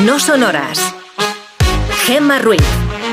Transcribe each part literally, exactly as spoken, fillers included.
No Sonoras. Gemma Ruiz.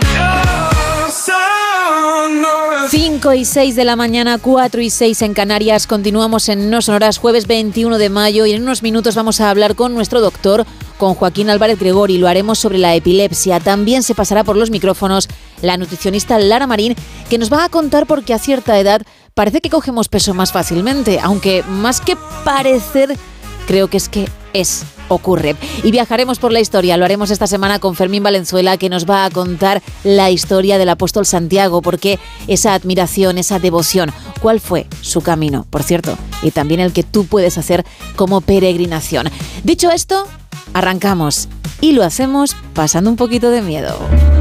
cinco y seis de la mañana, cuatro y seis en Canarias. Continuamos en No Sonoras, jueves veintiuno de mayo, y en unos minutos vamos a hablar con nuestro doctor, con Joaquín Álvarez Gregori. Lo haremos sobre la epilepsia. También se pasará por los micrófonos la nutricionista Lara Marín, que nos va a contar por qué a cierta edad parece que cogemos peso más fácilmente, aunque más que parecer, creo que es que es, ocurre. Y viajaremos por la historia. Lo haremos esta semana con Fermín Valenzuela, que nos va a contar la historia del apóstol Santiago, porque esa admiración, esa devoción, ¿cuál fue su camino? Por cierto, y también el que tú puedes hacer como peregrinación. Dicho esto, arrancamos y lo hacemos pasando un poquito de miedo.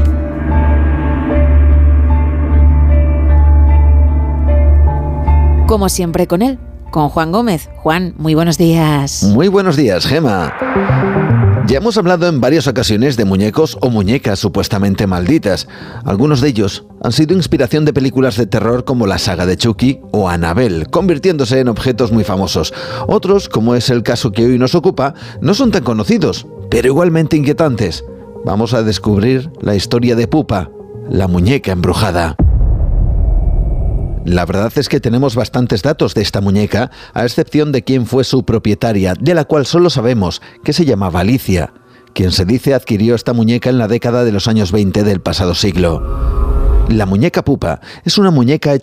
Como siempre con él, con Juan Gómez. Juan, muy buenos días. Muy buenos días, Gemma. Ya hemos hablado en varias ocasiones de muñecos o muñecas supuestamente malditas. Algunos de ellos han sido inspiración de películas de terror como la saga de Chucky o Annabelle, convirtiéndose en objetos muy famosos. Otros, como es el caso que hoy nos ocupa, no son tan conocidos, pero igualmente inquietantes. Vamos a descubrir la historia de Pupa, la muñeca embrujada. La verdad es que tenemos bastantes datos de esta muñeca, a excepción de quién fue su propietaria, de la cual solo sabemos que se llamaba Alicia, quien se dice adquirió esta muñeca en la década de los años veinte del pasado siglo. La muñeca Pupa es una muñeca hecha